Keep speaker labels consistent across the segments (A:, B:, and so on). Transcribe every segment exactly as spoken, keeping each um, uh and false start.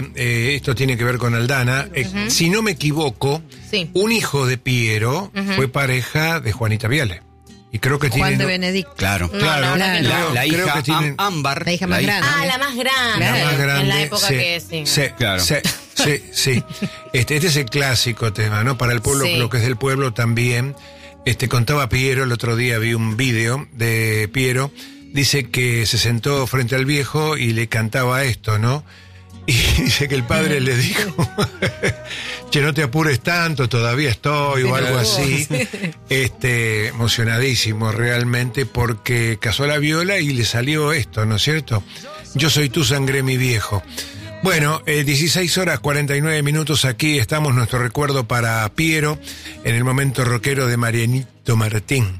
A: Eh, esto tiene que ver con Aldana. Eh, uh-huh. Si no me equivoco,
B: sí.
A: un hijo de Piero uh-huh. fue pareja de Juanita Viale. Y creo que
C: Juan
A: tienen...
C: de Benedicto.
A: Claro,
B: no,
A: claro.
B: No,
A: la,
B: no.
A: la,
D: la hija
A: que tienen...
D: Ámbar.
C: La hija más
D: la
C: grande.
B: Ah, la más grande.
A: La más grande.
B: En la época
A: sí,
B: que sí.
A: Sí,
D: claro.
A: Sí, sí, sí. Este, este es el clásico tema, ¿no? Para el pueblo, sí. Lo que es del pueblo también. Este, contaba Piero, el otro día vi un vídeo de Piero, dice que se sentó frente al viejo y le cantaba esto, ¿no? Y dice que el padre le dijo, che, no te apures tanto, todavía estoy, o algo así. Este, emocionadísimo realmente, porque casó a la viola y le salió esto, ¿no es cierto? Yo soy tu sangre, mi viejo. Bueno, eh, dieciséis horas cuarenta y nueve minutos, aquí estamos, nuestro recuerdo para Piero, en el momento rockero de Marianito Martín.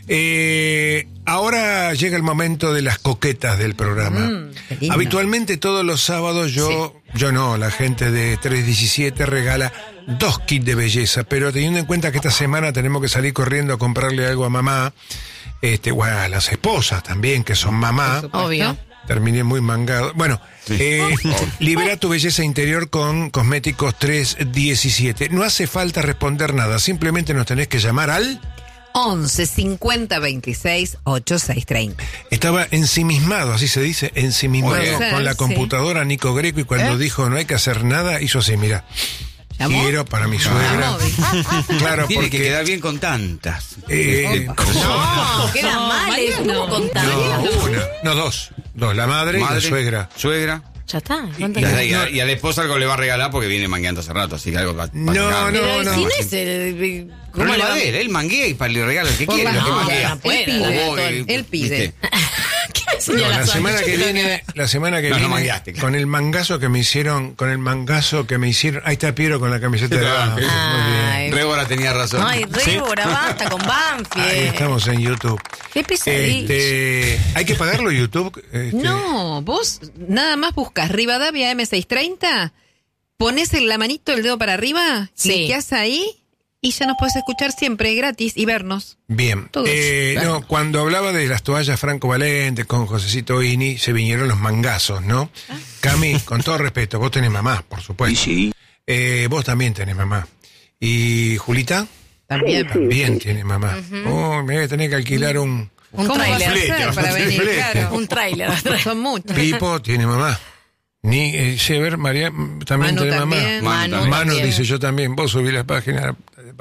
A: Eh, ahora llega el momento de las coquetas del programa. Mm, Habitualmente todos los sábados yo, sí. yo no, la gente de tres diecisiete regala dos kits de belleza, pero teniendo en cuenta que esta semana tenemos que salir corriendo a comprarle algo a mamá, este, o a las esposas también, que son mamá.
B: Obvio.
A: Terminé muy mangado. Bueno,
D: sí.
A: eh, libera tu belleza interior con Cosméticos tres diecisiete. No hace falta responder nada, simplemente nos tenés que llamar al...
C: once cincuenta veintiséis ochenta y seis treinta.
A: Estaba ensimismado, así se dice, ensimismado
C: ser,
A: con la
C: sí.
A: computadora Nico Greco, y cuando ¿Eh? dijo no hay que hacer nada, hizo así, mira. Quiero para mi suegra. Claro,
D: tiene
A: porque
D: que quedar bien con tantas.
A: Eh,
B: no, queda no, mal, no, con tantas.
A: No, una, no, dos. Dos, la madre, madre y la suegra.
D: Suegra.
B: Ya está.
D: Y, y, y, a, y a la esposa algo le va a regalar porque viene mangueando hace rato, así que algo va, va
A: no,
D: a
A: no, no, no.
B: ¿Quién es el...?
D: ¿Cómo le va a ver? Él manguea y para le regala el que quiere.
B: No,
D: no,
B: él
C: pide. Él pide.
A: No, la semana que viene, la semana que
D: no,
A: viene,
D: no mangueaste, claro.
A: Con el mangazo que me hicieron, con el mangazo que me hicieron, ahí está Piero con la camiseta de Banfield. Muy bien.
D: Rébora tenía razón.
B: Ay, Rébora, ¿sí? Basta con Banfield.
A: Ahí estamos en YouTube.
B: Qué pesadilla.
A: Este, ¿hay que pagarlo YouTube? Este...
C: No, vos nada más buscas Rivadavia eme seiscientos treinta, pones en la manito el dedo para arriba,
B: sí.
C: cliqueás ahí y ya nos podés escuchar siempre gratis y vernos.
A: Bien. Eh, no, cuando hablaba de las toallas Franco Valente con Josecito Ini, se vinieron los mangazos, ¿no? ¿Ah? Cami, con todo respeto, vos tenés mamá, por supuesto.
D: Sí.
A: Eh, vos también tenés mamá. ¿Y Julita?
C: También.
A: También tiene mamá. Uh-huh. Oh, me voy a tener que alquilar un...
B: Un tráiler.
C: Para venir, claro.
B: Un tráiler.
C: Son muchos.
A: Pipo tiene mamá. Ni, eh, sí, a ver, María también
C: Manu
A: tiene
C: también.
A: mamá.
B: Manu,
A: Manu,
B: Manu
A: dice yo también. Vos subí la página.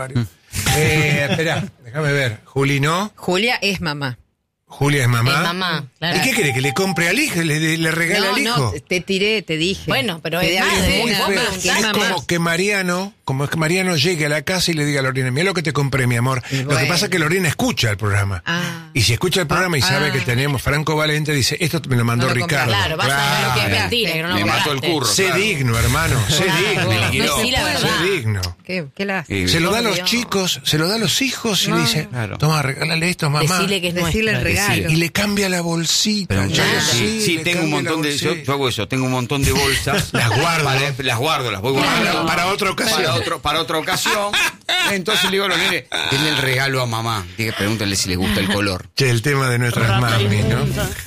A: eh, espera, déjame ver. Juli, ¿no?
C: Julia es mamá.
A: Julia es mamá.
B: Es mamá, claro.
A: ¿Y qué quiere? ¿Que le compre al hijo? ¿Le, le regale
C: no,
A: al hijo?
C: No, te tiré, te dije.
B: Bueno, pero
C: te
B: es madre,
C: muy
B: vos
C: feo.
B: preguntás.
A: Es
C: mamá.
A: como que Mariano, como es que Mariano llegue a la casa y le diga a Lorena, mira lo que te compré, mi amor.
C: Y
A: lo
C: bueno.
A: que pasa es que Lorena escucha el programa.
C: Ah.
A: Y si escucha el programa y sabe
C: ah.
A: que tenemos Franco Valente, dice, esto me lo mandó
C: No lo
A: Ricardo.
B: Claro, vas a ver lo que es mentira, que no
D: Me
B: lo
D: mató el
B: compraste.
D: curro.
A: Sé
D: claro.
A: digno, hermano, sé digno.
D: Me liquidó.
B: No, sí, la verdad.
A: Sé digno.
C: ¿Qué, qué la hace?
D: Eh,
A: Se lo da a los
B: Obvio.
A: chicos, se lo da a los hijos y
C: No.
A: le dice,
D: Claro.
A: toma, regálale esto, mamá.
B: Decile que es
C: Decirle el
B: nuestro.
C: regalo.
A: Y le cambia la bolsita.
D: Pero
A: Ya
D: yo
A: lo
D: sí,
A: sé,
D: sí
A: le
D: tengo un
A: cambia la
D: montón de yo,
A: bolsita.
D: yo hago eso, tengo un montón de bolsas.
A: Las guardo.
D: Para- las guardo, las voy guardando.
A: Para, para otra ocasión.
D: Para, otro, para otra ocasión. Entonces le digo a los nenes, denle el regalo a mamá. Tiene que pregúntenle si les gusta el color.
A: Che, el tema de nuestras mamis, ¿no?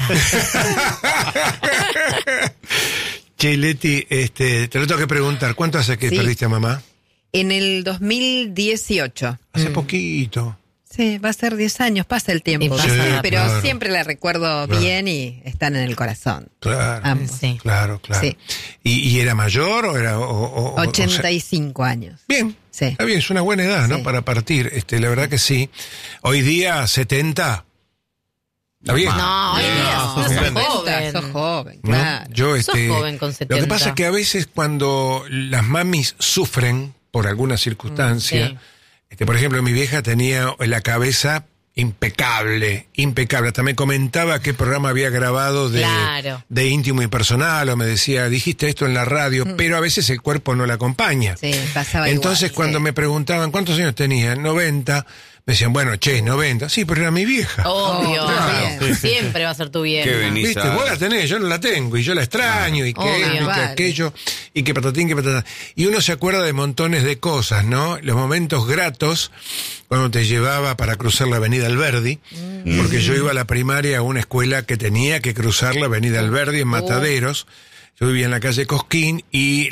A: Che, Leti, este, te lo tengo que preguntar, ¿cuánto hace que
C: Sí.
A: perdiste a mamá?
C: En el dos mil dieciocho.
A: Hace poquito.
C: Sí, va a ser diez años, pasa el tiempo.
B: Y pasa
C: Sí,
B: rápido.
C: pero
A: claro.
C: siempre la recuerdo
A: Claro.
C: bien y están en el corazón.
A: Claro.
C: Ambos.
B: Sí.
A: Claro, claro.
C: Sí.
A: ¿Y, y era mayor o era...? O, o- o-
C: ochenta y
A: o sea,
C: cinco años.
A: bien.
C: Sí.
A: Está bien, es una buena edad, ¿no?
C: Sí.
A: Para partir. Este, la verdad que sí. Hoy día, setenta. ¿Está bien?
B: No, hoy día
A: No,
B: sos
A: sos
B: joven.
C: joven. Sos joven,
A: ¿No?
C: claro.
A: Yo,
B: Sos
A: este,
B: joven con
A: Lo
B: setenta.
A: que pasa es que a veces cuando las mamis sufren por alguna circunstancia,
B: Sí.
A: este, por ejemplo, mi vieja tenía la cabeza impecable, impecable. Hasta me comentaba qué programa había grabado de,
B: Claro.
A: de íntimo y personal, o me decía, dijiste esto en la radio, pero a veces el cuerpo no la acompaña.
C: Sí, pasaba
A: Entonces
C: igual,
A: cuando
C: sí.
A: me preguntaban cuántos años tenía, noventa, me decían, bueno, che, noventa. Sí, pero era mi vieja.
B: Obvio.
C: Claro.
B: Bien. Siempre va a ser tu vieja.
D: Qué benito.
A: ¿Viste? Vos la tenés, yo no la tengo, y yo la extraño, y que
B: Obvio.
A: esto, y que
C: Vale.
A: aquello, y que patatín, que patatán. Y uno se acuerda de montones de cosas, ¿no? Los momentos gratos, cuando te llevaba para cruzar la avenida Alberdi, porque yo iba a la primaria a una escuela que tenía que cruzar la avenida Alberdi en Mataderos, yo vivía en la calle Cosquín y